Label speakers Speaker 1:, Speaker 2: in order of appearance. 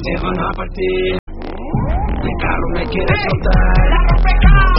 Speaker 1: se van a partir. El carro me quiere soltar.